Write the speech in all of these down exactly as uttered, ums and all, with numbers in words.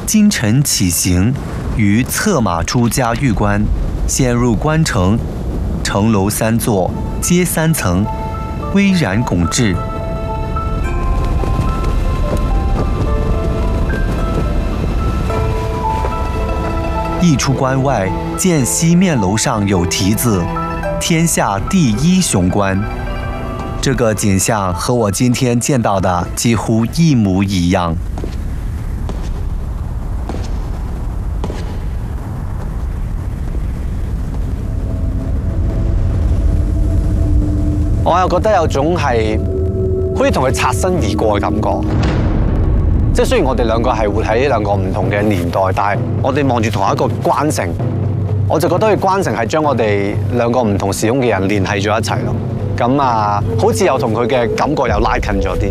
今晨起行，于策马出嘉峪关，先入关城，城楼三座，皆三层，巍然拱峙。一出关外，见西面楼上有题字“天下第一雄关”。这个景象和我今天见到的几乎一模一样。 我又覺得有種係好似同佢擦身而過嘅感覺。即係雖然我哋兩個係活喺兩個唔同嘅年代，但係我哋望住同一個關城，我就覺得佢關城係將我哋兩個唔同時空嘅人聯繫咗一齊咯。咁啊，好似又同佢嘅感覺又拉近咗啲。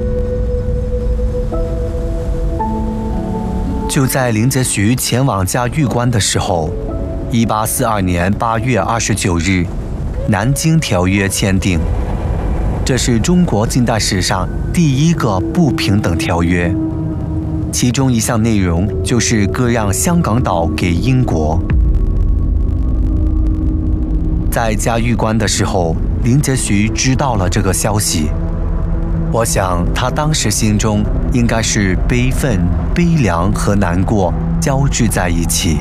就在林则徐前往嘉峪关的时候，一八四二年八月二十九日，《南京条约》签订。这是中国近代史上第一个不平等条约，其中一项内容就是割让香港岛给英国。在嘉峪关的时候，林则徐知道了这个消息，我想他当时心中应该是悲愤、悲凉和难过交织在一起。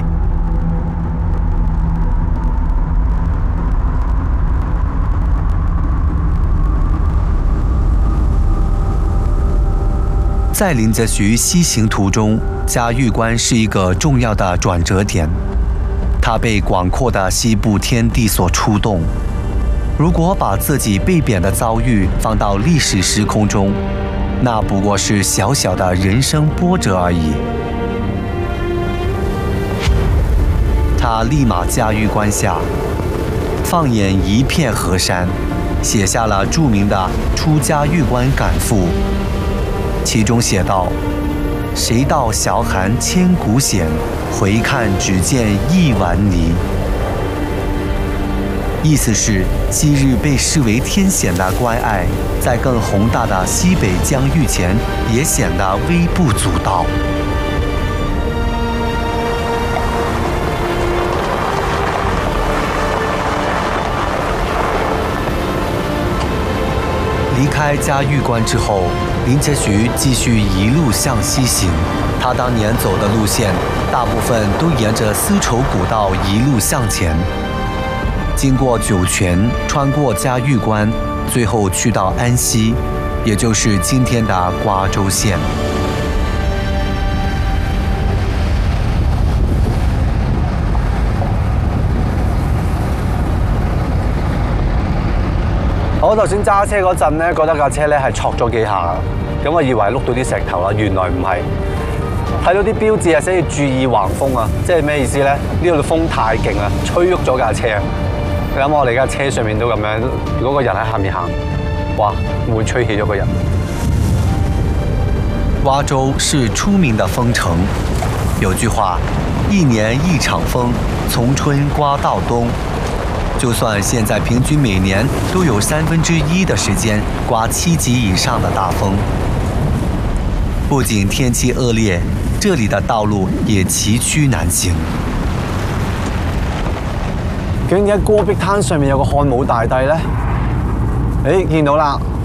在林则徐西行途中，嘉峪关是一个重要的转折点，他被广阔的西部天地所触动。如果把自己被贬的遭遇放到历史时空中，那不过是小小的人生波折而已。他立马嘉峪关下，放眼一片河山，写下了著名的《出嘉峪关感赋》。其中写道：“谁道小寒千古险，回看只见一碗泥。”意思是，昔日被视为天险的关隘，在更宏大的西北疆域前，也显得微不足道。离开嘉峪关之后，林则徐继续一路向西行。他当年走的路线，大部分都沿着丝绸古道一路向前，经过酒泉，穿过嘉峪关，最后去到安溪，也就是今天的瓜州县。 我頭先揸車嗰陣咧，覺得架車咧係挫咗幾下，咁我以為碌到啲石頭啦，原來唔係。睇到啲標誌係寫住注意橫風啊，即係咩意思咧？呢度風太勁啦，吹喐咗架車。你諗我哋架車上面都咁樣，如果個人喺下面行，哇，會吹起咗個人。 瓜州是出名的风城，有句话：一年一场风，从春刮到冬。就算现在平均每年都有三分之一的时间刮七级以上的大风。不仅天气恶劣，这里的道路也崎岖难行。 究竟點解戈壁灘上面有個漢武大帝呢？誒，見到啦，